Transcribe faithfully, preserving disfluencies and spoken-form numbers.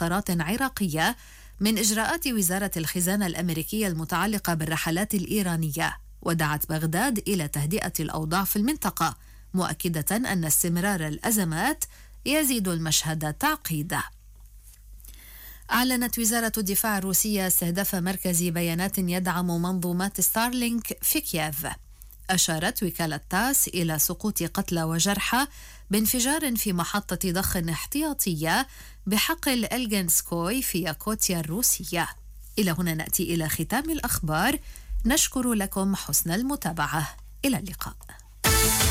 مطارات عراقية من إجراءات وزارة الخزانة الأمريكية المتعلقة بالرحلات الإيرانية، ودعت بغداد إلى تهدئة الأوضاع في المنطقة، مؤكدة أن استمرار الأزمات يزيد المشهد تعقيدا. أعلنت وزارة الدفاع الروسية استهداف مركز بيانات يدعم منظومات ستارلينك في كييف. أشارت وكالة تاس إلى سقوط قتلى وجرحى بانفجار في محطة ضخ احتياطية بحقل إلجنسكوي في ياكوتيا الروسية. إلى هنا نأتي إلى ختام الأخبار، نشكر لكم حسن المتابعة، إلى اللقاء.